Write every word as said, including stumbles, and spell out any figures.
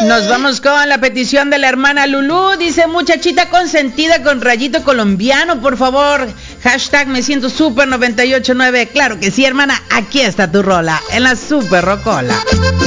Nos vamos con la petición de la hermana Lulú. Dice, muchachita consentida con rayito colombiano, por favor. Hashtag me siento super noventa y ocho nueve. Claro que sí, hermana. Aquí está tu rola en la Super Rocola.